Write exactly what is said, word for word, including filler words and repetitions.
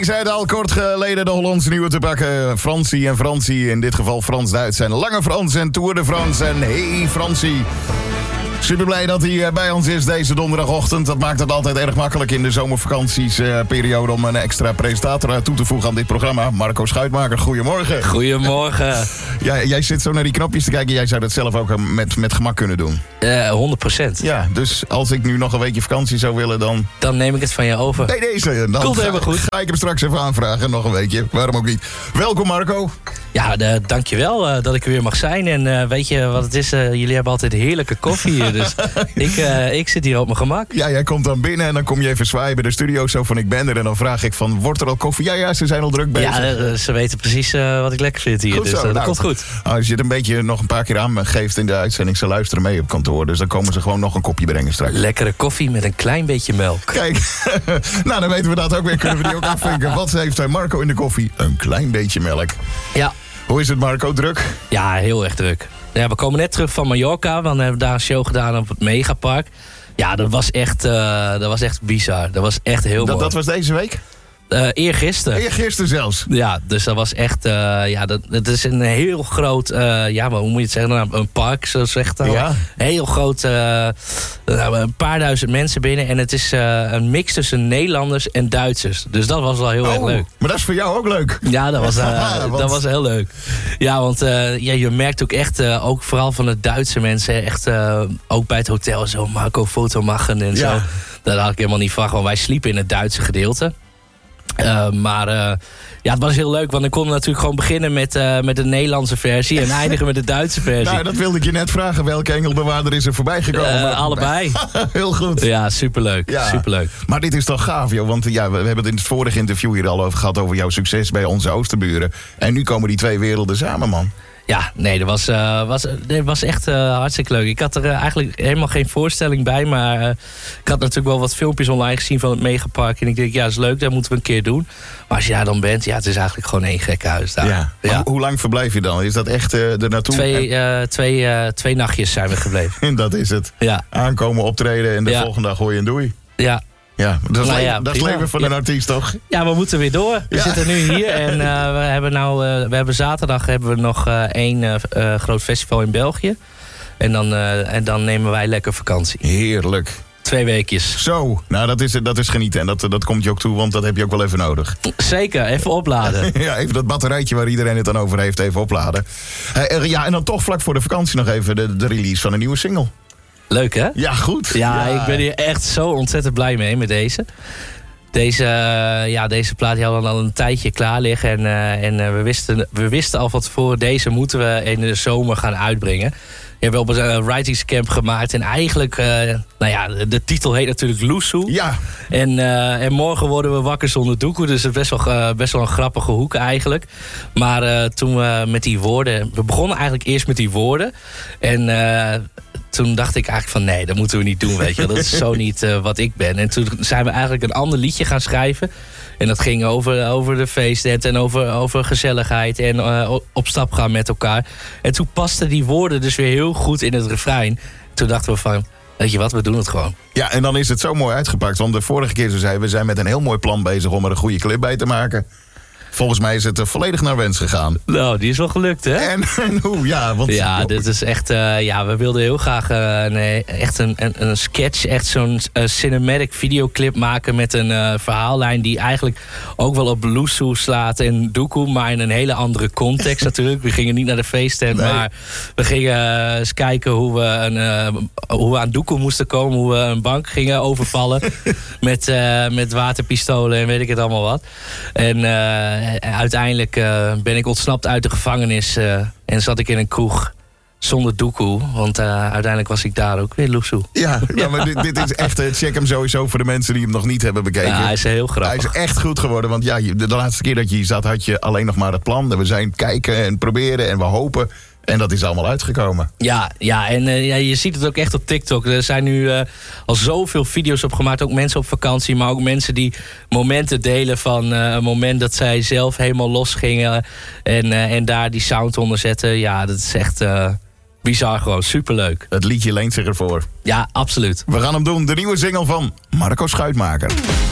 Ik zei het al kort geleden, de Hollandse nieuwe te pakken. Fransie en Fransie, in dit geval Frans-Duits en Lange Frans en Tour de France. En hey Fransie, super blij dat hij bij ons is deze donderdagochtend. Dat maakt het altijd erg makkelijk in de zomervakantiesperiode om een extra presentator toe te voegen aan dit programma. Marco Schuitmaker, goedemorgen. Goedemorgen. Ja, jij zit zo naar die knopjes te kijken. Jij zou dat zelf ook met, met gemak kunnen doen. Uh, honderd procent. Ja, dus als ik nu nog een weekje vakantie zou willen, dan... Dan neem ik het van je over. Bij deze. Dan Komt helemaal goed. Ga ik hem straks even aanvragen. Nog een weekje. Waarom ook niet. Welkom Marco. Ja, uh, dankjewel uh, dat ik er weer mag zijn. En uh, weet je wat het is? Uh, jullie hebben altijd heerlijke koffie hier. Dus ik, uh, ik zit hier op mijn gemak. Ja, jij komt dan binnen en dan kom je even zwaaien bij de studio. Zo van ik ben er. En dan vraag ik van, wordt er al koffie? Ja, ja, ze zijn al druk bezig. Ja, uh, ze weten precies uh, wat ik lekker vind hier. Goed dus zo, uh, dat nou, komt goed. Als je het een beetje nog een paar keer aangeeft in de uitzending, ze luisteren mee op kantoor. Dus dan komen ze gewoon nog een kopje brengen straks. Lekkere koffie met een klein beetje melk. Kijk, nou dan weten we dat ook weer. Kunnen we die ook afvinken. Wat heeft Marco in de koffie? Een klein beetje melk. Ja. Hoe is het Marco, druk? Ja, heel erg druk. Ja, we komen net terug van Mallorca. Want we hebben daar een show gedaan op het Megapark. Ja, dat was echt, uh, dat was echt bizar. Dat was echt heel dat, mooi. Dat was deze week? Uh, eergisteren. Eergisteren zelfs? Ja, dus dat was echt... Uh, ja, dat, dat is een heel groot... Uh, ja, maar hoe moet je het zeggen? Nou, een park, zo zegt het al. Ja. Heel groot... Uh, een paar duizend mensen binnen. En het is uh, een mix tussen Nederlanders en Duitsers. Dus dat was wel heel oh, erg leuk. Maar dat is voor jou ook leuk? Ja, dat was, uh, want... dat was heel leuk. Ja, want uh, ja, je merkt ook echt... Uh, ook vooral van de Duitse mensen... Echt uh, ook bij het hotel zo... Marco, foto machen en ja. zo. Dat had ik helemaal niet verwacht. Want wij sliepen in het Duitse gedeelte. Uh, maar uh, ja, het was heel leuk, want ik kon natuurlijk gewoon beginnen met, uh, met de Nederlandse versie en eindigen met de Duitse versie. Nou, dat wilde ik je net vragen. Welke engelbewaarder is er voorbij gekomen? Uh, allebei. Heel goed. Ja, superleuk. Ja. superleuk. Maar dit is toch gaaf, joh? Want ja, we hebben het in het vorige interview hier al over gehad over jouw succes bij onze Oosterburen. En nu komen die twee werelden samen, man. Ja, nee, dat was, uh, was, dat was echt uh, hartstikke leuk. Ik had er uh, eigenlijk helemaal geen voorstelling bij. Maar uh, ik had natuurlijk wel wat filmpjes online gezien van het Megapark. En ik denk, ja, dat is leuk, dat moeten we een keer doen. Maar als je daar dan bent, ja, het is eigenlijk gewoon één gek huis daar. Ja. Ja. Hoe lang verblijf je dan? Is dat echt uh, er naartoe? Twee, uh, twee, uh, twee nachtjes zijn we gebleven. En dat is het. Ja. Aankomen, optreden en de ja. volgende dag hoor je een doei. Ja. Ja, dat is, nou leven, ja, dat is leven van ja. een artiest, toch? Ja, we moeten weer door. We ja. zitten nu hier en uh, we hebben nou, uh, we hebben zaterdag hebben we nog uh, één uh, uh, groot festival in België. En dan, uh, en dan nemen wij lekker vakantie. Heerlijk. Twee weekjes. Zo, nou dat is, dat is genieten. En dat, dat komt je ook toe, want dat heb je ook wel even nodig. Zeker, even opladen. Ja, even dat batterijtje waar iedereen het dan over heeft, even opladen. Uh, ja, en dan toch vlak voor de vakantie nog even de, de release van een nieuwe single. Leuk, hè? Ja, goed. Ja, ja, ik ben hier echt zo ontzettend blij mee met deze. Deze, uh, ja, deze plaat die hadden al een tijdje klaar liggen. En, uh, en uh, we, wisten, we wisten al van tevoren, deze moeten we in de zomer gaan uitbrengen. We hebben op een writingscamp gemaakt. En eigenlijk, uh, nou ja, de titel heet natuurlijk Loesoe. Ja. En, uh, en morgen worden we wakker zonder doekoe. Dus het is best wel, uh, best wel een grappige hoek eigenlijk. Maar uh, toen we met die woorden... We begonnen eigenlijk eerst met die woorden. En... Uh, Toen dacht ik eigenlijk van nee, dat moeten we niet doen, weet je. Dat is zo niet uh, wat ik ben. En toen zijn we eigenlijk een ander liedje gaan schrijven. En dat ging over, over de feestnet en over, over gezelligheid en uh, op stap gaan met elkaar. En toen pasten die woorden dus weer heel goed in het refrein. Toen dachten we van, weet je wat, we doen het gewoon. Ja, en dan is het zo mooi uitgepakt. Want de vorige keer zo zei we zijn met een heel mooi plan bezig om er een goede clip bij te maken. Volgens mij is het uh, volledig naar wens gegaan. Nou, die is wel gelukt, hè? En, en hoe? Ja, want... ja, dit is echt... Uh, ja, we wilden heel graag uh, een, echt een, een, een sketch, echt zo'n uh, cinematic videoclip maken met een uh, verhaallijn die eigenlijk ook wel op Loesoe slaat en doekoe, maar in een hele andere context natuurlijk. We gingen niet naar de feesttent, nee. maar we gingen uh, eens kijken hoe we, een, uh, hoe we aan doekoe moesten komen, hoe we een bank gingen overvallen met, uh, met waterpistolen en weet ik het allemaal wat. En... Uh, uiteindelijk uh, ben ik ontsnapt uit de gevangenis uh, en zat ik in een kroeg zonder doekoe. Want uh, uiteindelijk was ik daar ook weer Loesoe. Ja, ja, maar dit, dit is echt... Check hem sowieso voor de mensen die hem nog niet hebben bekeken. Ja, hij is heel grappig. Hij is echt goed geworden. Want ja, de, de laatste keer dat je hier zat had je alleen nog maar het plan. En we zijn kijken en proberen en we hopen... En dat is allemaal uitgekomen. Ja, ja en uh, ja, je ziet het ook echt op TikTok. Er zijn nu uh, al zoveel video's op gemaakt. Ook mensen op vakantie, maar ook mensen die momenten delen van uh, een moment dat zij zelf helemaal los gingen. En, uh, en daar die sound onder zetten. Ja, dat is echt uh, bizar gewoon. Superleuk. Het liedje leent zich ervoor. Ja, absoluut. We gaan hem doen. De nieuwe single van Marco Schuitmaker.